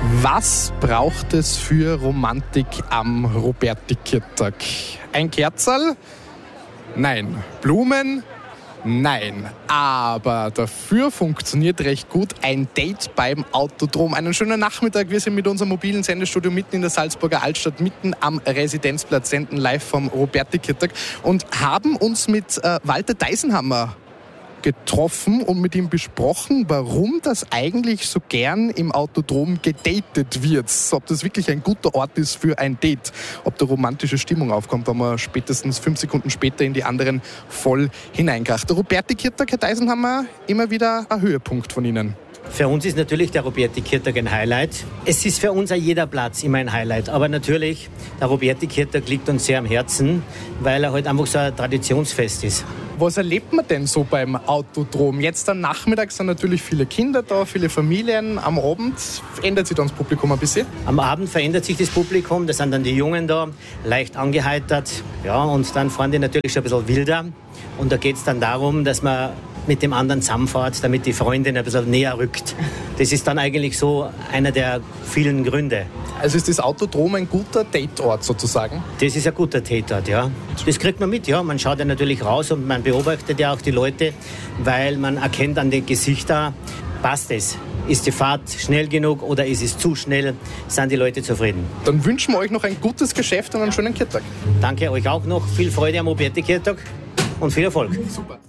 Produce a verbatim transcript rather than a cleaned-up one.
Was braucht es für Romantik am Robertikirtag? Ein Kerzerl? Nein. Blumen? Nein. Aber dafür funktioniert recht gut ein Date beim Autodrom. Einen schönen Nachmittag. Wir sind mit unserem mobilen Sendestudio mitten in der Salzburger Altstadt, mitten am Residenzplatz, senden live vom Robertikirtag und haben uns mit äh, Walter Deisenhammer getroffen und mit ihm besprochen, warum das eigentlich so gern im Autodrom gedatet wird. Ob das wirklich ein guter Ort ist für ein Date. Ob da romantische Stimmung aufkommt, wenn man spätestens fünf Sekunden später in die anderen voll hineinkracht. Der Robertikirtag, Herr Deisenhammer, immer wieder ein Höhepunkt von Ihnen. Für uns ist natürlich der Robertikirtag ein Highlight. Es ist für uns auch jeder Platz immer ein Highlight. Aber natürlich, der Robertikirtag liegt uns sehr am Herzen, weil er halt einfach so ein Traditionsfest ist. Was erlebt man denn so beim Autodrom? Jetzt am Nachmittag sind natürlich viele Kinder da, viele Familien. Am Abend ändert sich dann das Publikum ein bisschen? Am Abend verändert sich das Publikum. Da sind dann die Jungen da, leicht angeheitert. Ja, und dann fahren die natürlich schon ein bisschen wilder. Und da geht es dann darum, dass man mit dem anderen zusammenfährt, damit die Freundin ein bisschen näher rückt. Das ist dann eigentlich so einer der vielen Gründe. Also ist das Autodrom ein guter Dateort sozusagen? Das ist ein guter Dateort, ja. Das kriegt man mit, ja. Man schaut ja natürlich raus und man beobachtet ja auch die Leute, weil man erkennt an den Gesichtern, passt es? Ist die Fahrt schnell genug oder ist es zu schnell? Sind die Leute zufrieden? Dann wünschen wir euch noch ein gutes Geschäft und einen schönen Kirtag. Danke euch auch noch. Viel Freude am Robertikirtag und viel Erfolg. Super.